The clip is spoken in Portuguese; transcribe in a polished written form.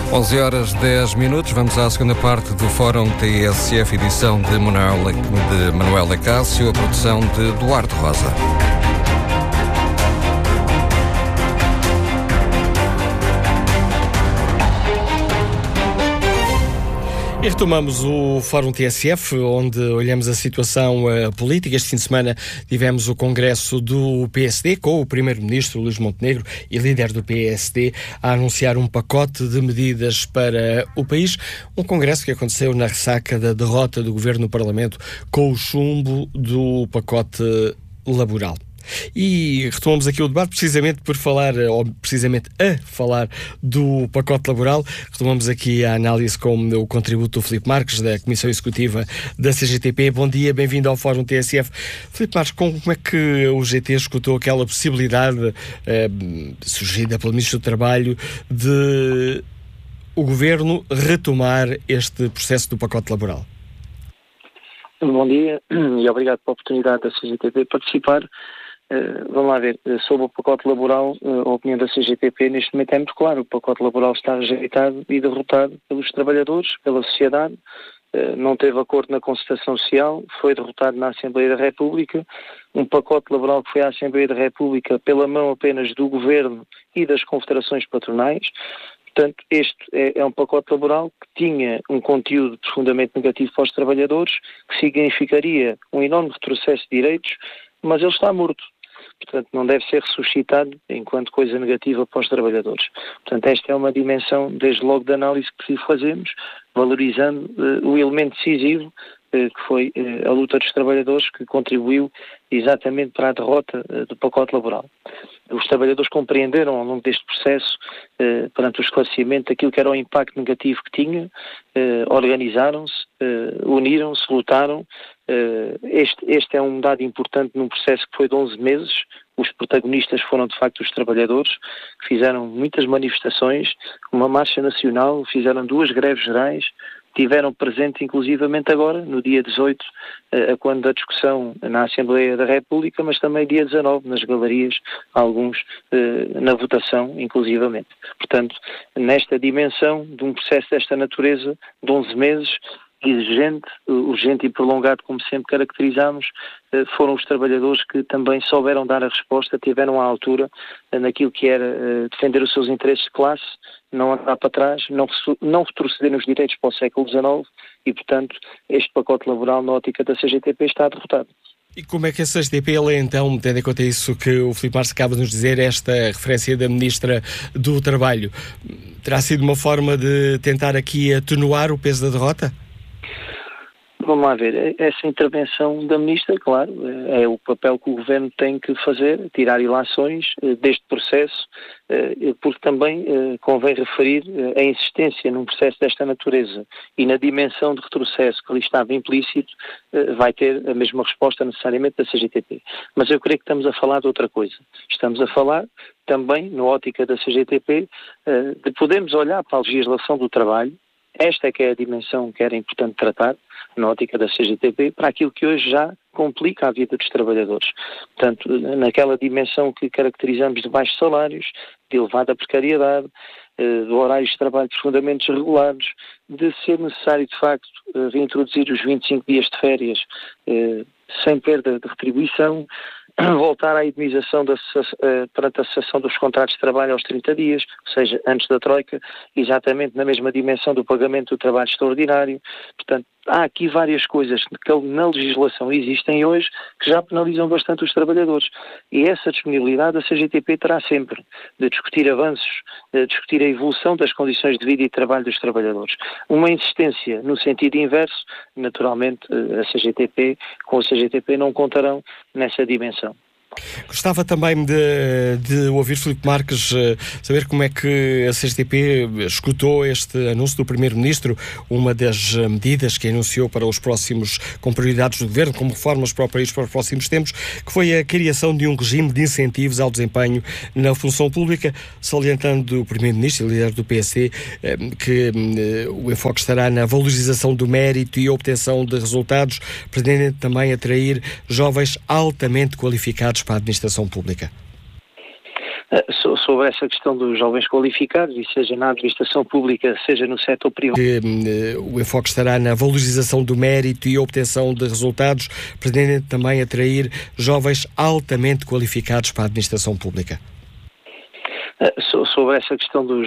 11h10, vamos à segunda parte do Fórum TSF, edição de Manuela Cássio, a produção de Duarte Rosa. E retomamos o Fórum TSF, onde olhamos a situação política. Este fim de semana tivemos o congresso do PSD, com o primeiro-ministro Luís Montenegro e líder do PSD a anunciar um pacote de medidas para o país. Um congresso que aconteceu na ressaca da derrota do governo no Parlamento com o chumbo do pacote laboral. E retomamos aqui o debate precisamente por falar, ou precisamente a falar do pacote laboral. Retomamos aqui a análise com o contributo do Filipe Marques, da Comissão Executiva da CGTP. Bom dia, bem-vindo ao Fórum TSF. Filipe Marques, como é que o GT escutou aquela possibilidade surgida pelo Ministro do Trabalho de o Governo retomar este processo do pacote laboral? Bom dia e obrigado pela oportunidade da CGTP participar. Vamos lá ver, sobre o pacote laboral, a opinião da CGTP neste momento é muito clara. O pacote laboral está rejeitado e derrotado pelos trabalhadores, pela sociedade, não teve acordo na concertação social, foi derrotado na Assembleia da República. Um pacote laboral que foi à Assembleia da República pela mão apenas do Governo e das confederações patronais. Portanto, este é um pacote laboral que tinha um conteúdo profundamente negativo para os trabalhadores, que significaria um enorme retrocesso de direitos, mas ele está morto. Portanto, não deve ser ressuscitado enquanto coisa negativa para os trabalhadores. Portanto, esta é uma dimensão, desde logo, da análise que fazemos, valorizando o elemento decisivo que foi a luta dos trabalhadores, que contribuiu exatamente para a derrota do pacote laboral. Os trabalhadores compreenderam ao longo deste processo, perante o esclarecimento, aquilo que era o impacto negativo que tinha, organizaram-se, uniram-se, lutaram. Este é um dado importante num processo que foi de 11 meses. Os protagonistas foram, de facto, os trabalhadores, que fizeram muitas manifestações, uma marcha nacional, fizeram 2 greves gerais, tiveram presente, inclusivamente agora, no dia 18, quando a discussão na Assembleia da República, mas também dia 19, nas galerias, alguns na votação, inclusivamente. Portanto, nesta dimensão de um processo desta natureza, de 11 meses, exigente, urgente e prolongado, como sempre caracterizamos, foram os trabalhadores que também souberam dar a resposta, tiveram à altura naquilo que era defender os seus interesses de classe, não andar para trás, não retroceder nos direitos para o século XIX e, portanto, este pacote laboral na ótica da CGTP está derrotado. E como é que a CGTP, então, tendo em conta isso que o Filipe Marques acaba de nos dizer, esta referência da Ministra do Trabalho, terá sido uma forma de tentar aqui atenuar o peso da derrota? Vamos lá ver, essa intervenção da Ministra, claro, é o papel que o Governo tem que fazer, tirar ilações deste processo, porque também convém referir a insistência num processo desta natureza e na dimensão de retrocesso que ali estava implícito, vai ter a mesma resposta necessariamente da CGTP. Mas eu creio que estamos a falar de outra coisa. Estamos a falar também, na ótica da CGTP, de podermos olhar para a legislação do trabalho. Esta é que é a dimensão que era importante tratar, na ótica da CGTP, para aquilo que hoje já complica a vida dos trabalhadores. Portanto, naquela dimensão que caracterizamos de baixos salários, de elevada precariedade, de horários de trabalho profundamente desregulados, de ser necessário, de facto, reintroduzir os 25 dias de férias sem perda de retribuição, voltar à indemnização perante a cessação dos contratos de trabalho aos 30 dias, ou seja, antes da Troika, exatamente na mesma dimensão do pagamento do trabalho extraordinário. Portanto, há aqui várias coisas que na legislação existem hoje que já penalizam bastante os trabalhadores. E essa disponibilidade a CGTP terá sempre de discutir avanços, de discutir a evolução das condições de vida e de trabalho dos trabalhadores. Uma insistência no sentido inverso, naturalmente, com a CGTP não contarão nessa dimensão. Gostava também de ouvir Filipe Marques, saber como é que a CGTP escutou este anúncio do Primeiro-Ministro, uma das medidas que anunciou para os próximos, com prioridades do Governo, como reformas para o país para os próximos tempos, que foi a criação de um regime de incentivos ao desempenho na função pública, salientando o Primeiro-Ministro e líder do PSD que o enfoque estará na valorização do mérito e a obtenção de resultados, pretendendo também atrair jovens altamente qualificados para a administração pública. Sobre essa questão dos jovens qualificados, e seja na administração pública, seja no setor privado. O enfoque estará na valorização do mérito e obtenção de resultados, pretendendo também atrair jovens altamente qualificados para a administração pública. Sobre essa questão dos